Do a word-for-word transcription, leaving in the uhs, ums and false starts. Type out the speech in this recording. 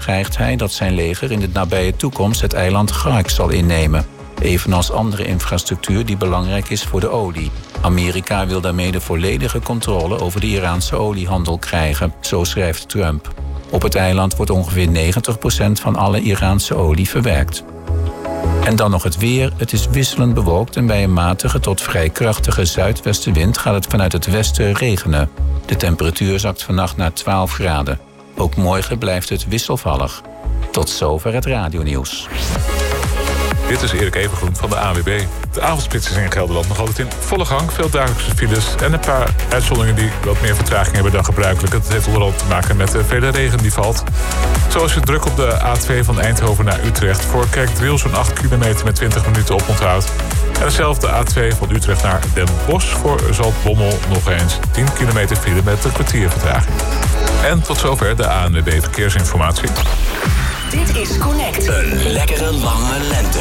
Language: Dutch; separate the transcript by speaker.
Speaker 1: dreigt hij dat zijn leger in de nabije toekomst het eiland Gark zal innemen. Evenals andere infrastructuur die belangrijk is voor de olie. Amerika wil daarmee de volledige controle over de Iraanse oliehandel krijgen, zo schrijft Trump. Op het eiland wordt ongeveer negentig procent van alle Iraanse olie verwerkt. En dan nog het weer. Het is wisselend bewolkt en bij een matige tot vrij krachtige zuidwestenwind gaat het vanuit het westen regenen. De temperatuur zakt vannacht naar twaalf graden. Ook morgen blijft het wisselvallig. Tot zover het radionieuws.
Speaker 2: Dit is Erik Evengroen van de A W B. De avondspits is in Gelderland nog altijd in volle gang. Veel dagelijkse files en een paar uitzonderingen die wat meer vertraging hebben dan gebruikelijk. Het heeft onderhand te maken met de vele regen die valt. Zoals je druk op de A twee van Eindhoven naar Utrecht. Voor Kerkdriel zo'n acht kilometer met twintig minuten oponthoud. En hetzelfde A twee van Utrecht naar Den Bosch. Voor Zaltbommel nog eens tien kilometer file met een kwartier vertraging. En tot zover de A N W B Verkeersinformatie.
Speaker 3: Dit is Connect.
Speaker 4: Een lekkere lange lente.